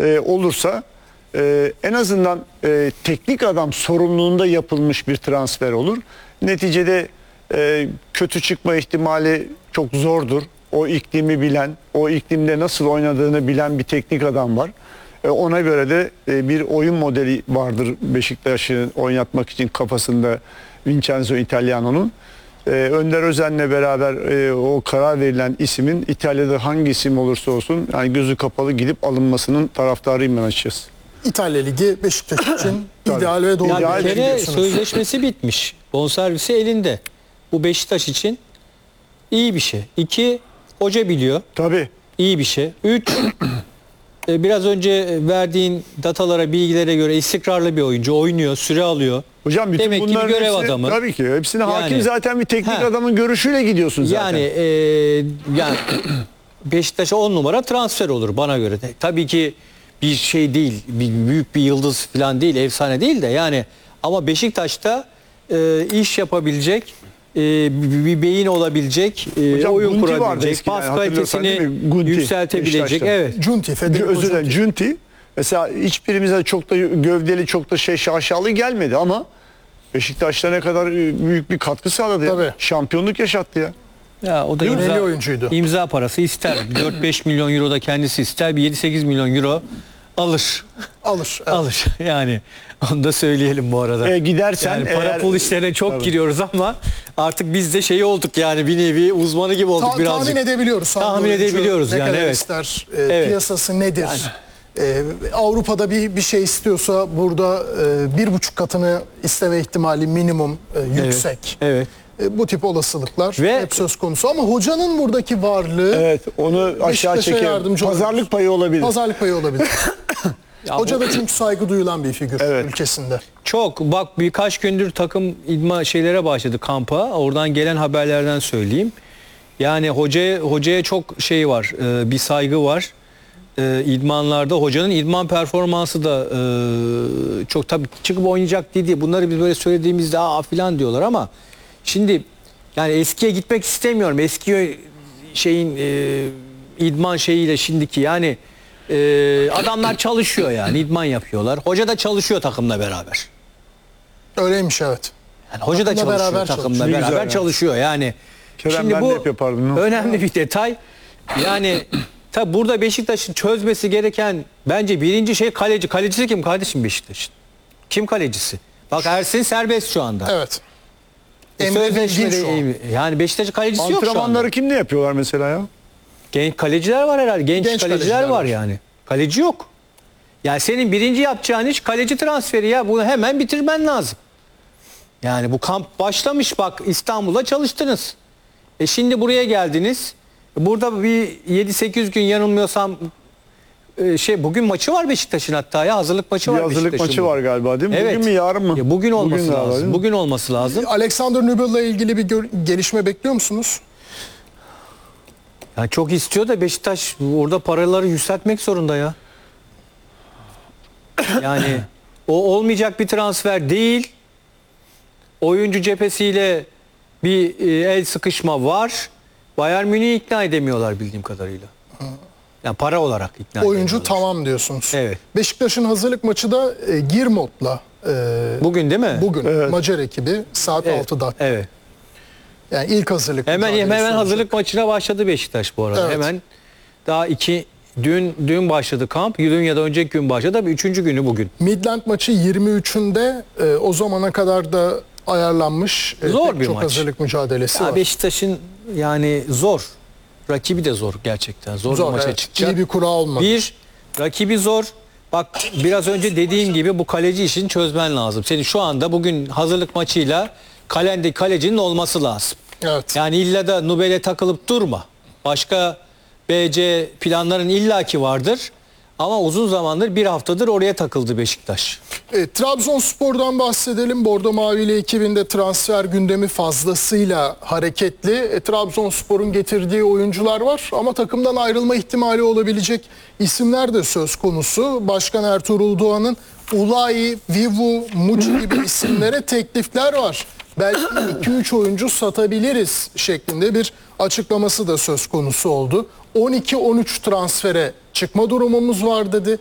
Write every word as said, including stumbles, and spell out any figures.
e, olursa e, en azından e, teknik adam sorumluluğunda yapılmış bir transfer olur. Neticede e, kötü çıkma ihtimali çok zordur. O iklimi bilen, o iklimde nasıl oynadığını bilen bir teknik adam var. E, ona göre de e, bir oyun modeli vardır Beşiktaş'ı oynatmak için kafasında Vincenzo Italiano'nun. Ee, Önder Özen'le beraber e, o karar verilen ismin İtalya'da hangi isim olursa olsun yani gözü kapalı gidip alınmasının taraftarıyım ben açıkçası. İtalya Ligi Beşiktaş için ideal ve doğru. Yani İdeal bir kere diyorsunuz. sözleşmesi bitmiş. Bonservisi elinde. Bu Beşiktaş için iyi bir şey. İki, hoca biliyor. Tabii. İyi bir şey. Üç, e, biraz önce verdiğin datalara, bilgilere göre istikrarlı bir oyuncu. Oynuyor, süre alıyor. Hocam bütün Demek ki bir bunların görev hepsi, adamı. tabii ki hepsine hakim Yani- zaten bir teknik Ha. adamın görüşüyle gidiyorsun zaten. Yani e, yani Beşiktaş'a on numara transfer olur bana göre de. Tabii ki bir şey değil, bir büyük bir yıldız falan değil, efsane değil de yani ama Beşiktaş'ta e, iş yapabilecek, e, bir, bir beyin olabilecek, e, Hocam, oyun Gunti vardı kurabilecek, eskiden, pas hatırlıyorsan değil kalitesini mi? Gunti, yükseltebilecek. Beşiktaş'ta. Evet. Junti, Federico Özür dilerim. Junti. Junti mesela hiçbirimize çok da gövdeli, çok da şey şaşalı gelmedi ama Beşiktaş'ta ne kadar büyük bir katkı sağladı ya. Tabii. Şampiyonluk yaşattı ya. Ya o da Önemli imza, oyuncuydu. imza parası ister. dört beş milyon euro da kendisi ister. Bir yedi sekiz milyon euro alır. Alır. Evet. Alır. Yani onu da söyleyelim bu arada. E, gidersen Yani para eğer- pul işlerine çok Tabii. giriyoruz ama artık biz de şey olduk yani bir nevi uzmanı gibi olduk Ta- birazcık. tahmin edebiliyoruz. hangi Tahmin oyuncu edebiliyoruz ne yani, kadar evet. ister, e, Evet. piyasası nedir? E, Avrupa'da bir bir şey istiyorsa burada e, bir buçuk katını isteme ihtimali minimum e, yüksek. Evet. E, bu tip olasılıklar Ve- hep söz konusu. Ama hocanın buradaki varlığı Evet, onu aşağı Beşiktaş'a çekelim. yardımcı olabilir. Pazarlık payı olabilir. pazarlık payı olabilir. Ya Hoca bu- da çünkü saygı duyulan bir figür Evet. ülkesinde. Çok bak birkaç gündür takım idma şeylere başladı kampa. Oradan gelen haberlerden söyleyeyim. Yani hocaya hocaya çok şey var. e, bir saygı var. E, idmanlarda hocanın idman performansı da e, çok tabii çıkıp oynayacak diye bunları biz böyle söylediğimizde aa filan diyorlar ama şimdi yani eskiye gitmek istemiyorum. Eski şeyin e, idman şeyiyle şimdiki yani e, adamlar çalışıyor yani idman yapıyorlar. Hoca da çalışıyor takımla beraber. Öyleymiş evet. Yani hoca da Takımla çalışıyor beraber takımla çalışıyor. Ne beraber güzel ya. çalışıyor yani. Kerem, Şimdi ben de bu hep yapardım, ne? önemli bir detay. Yani tabi burada Beşiktaş'ın çözmesi gereken bence birinci şey kaleci. Kalecisi kim kardeşim Beşiktaş'ın? Kim kalecisi? Bak Ersin serbest şu anda. Evet. E, Emre sözleşmede Bilgin şu an. yani Beşiktaş'ın kalecisi yok şu anda. Antrenmanları kimle yapıyorlar mesela ya? Genç kaleciler var herhalde. Genç, Genç kaleciler, kaleciler var, var. yani. Kaleci yok. Yani senin birinci yapacağın iş kaleci transferi ya. Bunu hemen bitirmen lazım. Yani bu kamp başlamış bak İstanbul'da çalıştınız. E şimdi buraya geldiniz. Burada bir yedi sekiz gün yanılmıyorsam e, şey bugün maçı var Beşiktaş'ın hatta ya hazırlık maçı Bir var hazırlık Beşiktaş'ın maçı bugün. var galiba değil mi? Evet. Bugün mü yarın mı? Ya bugün olması galiba, değil lazım. mi? Bugün olması lazım. Alexander Nubel'la ilgili bir gör- gelişme bekliyor musunuz? Yani çok istiyor da Beşiktaş orada paraları yükseltmek zorunda ya. Yani o olmayacak bir transfer değil. Oyuncu cephesiyle bir e, el sıkışma var. Bayern Münih'i ikna edemiyorlar bildiğim kadarıyla. Yani para olarak ikna Oyuncu edemiyorlar. tamam diyorsunuz. Evet. Beşiktaş'ın hazırlık maçı da e, Girmot'la e, Bugün değil mi? bugün Evet. Macar ekibi saat Evet. altıda. Evet. Yani ilk hazırlık Hemen mücadelesi hemen olacak. hazırlık maçına başladı Beşiktaş bu arada. Evet. Hemen daha iki dün dün başladı kamp. Dün ya da önceki gün başladı. Tabii üçüncü günü bugün. Midland maçı yirmi üçünde e, o zamana kadar da ayarlanmış e, Zor pek bir çok maç. hazırlık mücadelesi Ya var. Beşiktaş'ın yani zor. Rakibi de zor gerçekten. Zor, Zor, bir maça evet. çıkacak. İyi bir kura olmadı. Bir, rakibi zor. Bak biraz önce dediğim gibi bu kaleci işini çözmen lazım. Senin şu anda bugün hazırlık maçıyla kalendeki kalecinin olması lazım. Evet. Yani illa da Nubel'e takılıp durma. Başka B C planların illaki vardır. Ama uzun zamandır bir haftadır oraya takıldı Beşiktaş. E, Trabzonspor'dan bahsedelim. Bordo Mavili ekibinde transfer gündemi fazlasıyla hareketli. E, Trabzonspor'un getirdiği oyuncular var ama takımdan ayrılma ihtimali olabilecek isimler de söz konusu. Başkan Ertuğrul Doğan'ın Ulay, Vivu, Muç gibi isimlere teklifler var. Belki iki üç oyuncu satabiliriz şeklinde bir açıklaması da söz konusu oldu. on iki on üç transfere çıkma durumumuz var dedi.